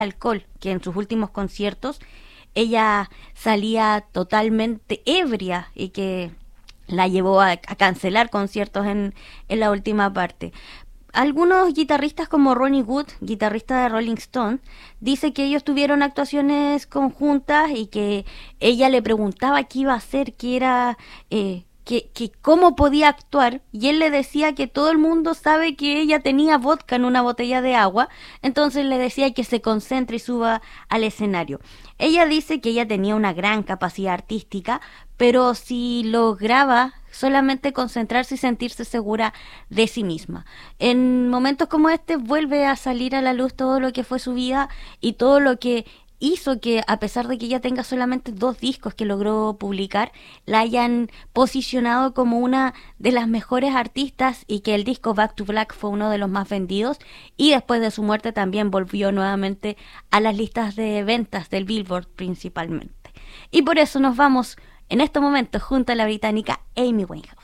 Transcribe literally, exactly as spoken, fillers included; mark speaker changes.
Speaker 1: alcohol, que en sus últimos conciertos ella salía totalmente ebria y que la llevó a, a cancelar conciertos en, en la última parte. Algunos guitarristas como Ronnie Wood, guitarrista de Rolling Stone, dice que ellos tuvieron actuaciones conjuntas y que ella le preguntaba qué iba a hacer, qué era, eh, que, que cómo podía actuar, y él le decía que todo el mundo sabe que ella tenía vodka en una botella de agua, entonces le decía que se concentre y suba al escenario. Ella dice que ella tenía una gran capacidad artística, pero si lograba solamente concentrarse y sentirse segura de sí misma. En momentos como este vuelve a salir a la luz todo lo que fue su vida y todo lo que hizo que, a pesar de que ella tenga solamente dos discos que logró publicar, la hayan posicionado como una de las mejores artistas, y que el disco Back to Black fue uno de los más vendidos, y después de su muerte también volvió nuevamente a las listas de ventas del Billboard principalmente. Y por eso nos vamos en este momento junto a la británica Amy Winehouse.